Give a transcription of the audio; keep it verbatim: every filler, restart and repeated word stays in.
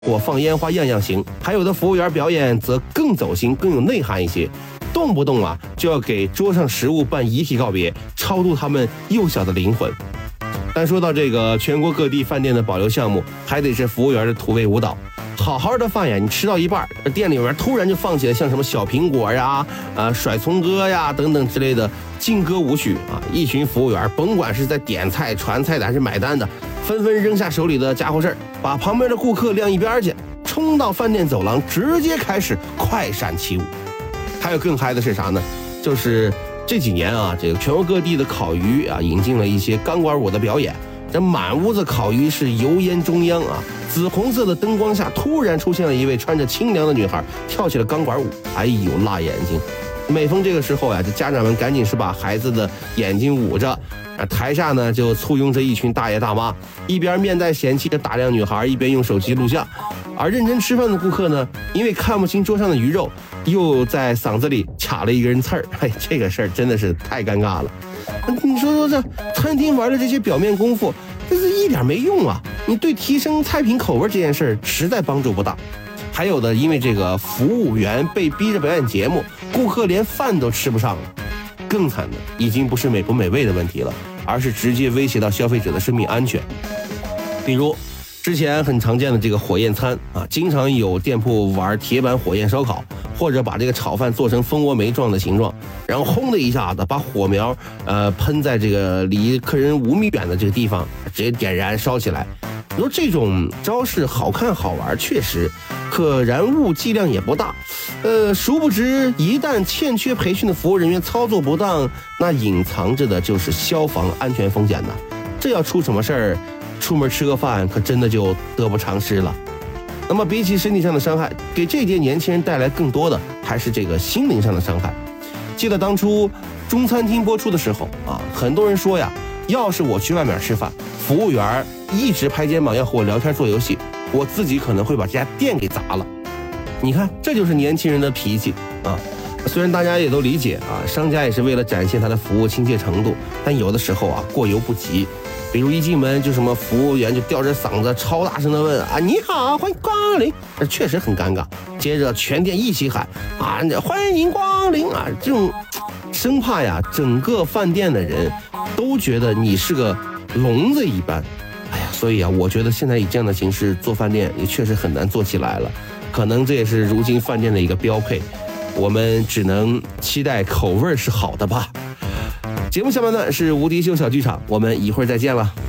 火放烟花样样行，还有的服务员表演则更走心，更有内涵一些，动不动啊就要给桌上食物办遗体告别，超度他们幼小的灵魂。但说到这个全国各地饭店的保留项目，还得是服务员的土味舞蹈。好好的饭呀，你吃到一半，店里面突然就放起了像什么小苹果呀、啊甩葱歌呀等等之类的劲歌舞曲啊！一群服务员，甭管是在点菜、传菜的还是买单的，纷纷扔下手里的家伙事儿，把旁边的顾客晾一边去，冲到饭店走廊，直接开始快闪起舞。还有更嗨的是啥呢？就是这几年啊，这个全国各地的烤鱼啊，引进了一些钢管舞的表演。这满屋子烤鱼是油烟中央啊，紫红色的灯光下，突然出现了一位穿着清凉的女孩，跳起了钢管舞。哎呦，辣眼睛！每逢这个时候呀、啊，这家长们赶紧是把孩子的眼睛捂着，啊，台下呢就簇拥着一群大爷大妈，一边面带嫌弃的打量女孩，一边用手机录像。而认真吃饭的顾客呢，因为看不清桌上的鱼肉，又在嗓子里卡了一根刺儿。哎，这个事儿真的是太尴尬了。你说说这餐厅玩的这些表面功夫，这是一点没用啊！你对提升菜品口味这件事儿实在帮助不大。还有的因为这个服务员被逼着表演节目，顾客连饭都吃不上了。更惨的已经不是美不美味的问题了，而是直接威胁到消费者的生命安全。比如之前很常见的这个火焰餐啊，经常有店铺玩铁板火焰烧烤，或者把这个炒饭做成蜂窝煤状的形状，然后轰的一下子把火苗呃喷在这个离客人五米远的这个地方，直接点燃烧起来。你说这种招式好看好玩确实，可燃物剂量也不大，呃，殊不知一旦欠缺培训的服务人员操作不当，那隐藏着的就是消防安全风险呢。这要出什么事儿，出门吃个饭可真的就得不偿失了。那么比起身体上的伤害，给这些年轻人带来更多的还是这个心灵上的伤害。记得当初中餐厅播出的时候啊，很多人说呀，要是我去外面吃饭，服务员一直拍肩膀要和我聊天做游戏，我自己可能会把这家店给砸了。你看，这就是年轻人的脾气啊。虽然大家也都理解啊，商家也是为了展现他的服务亲切程度，但有的时候啊过犹不及。比如一进门就什么服务员就吊着嗓子超大声的问啊，你好，欢迎光临，这确实很尴尬。接着全店一起喊啊，欢迎光临啊，这种生怕呀整个饭店的人都觉得你是个聋子一般。哎呀，所以啊，我觉得现在以这样的形式做饭店也确实很难做起来了，可能这也是如今饭店的一个标配。我们只能期待口味是好的吧。节目下半段是无敌秀小剧场，我们一会儿再见了。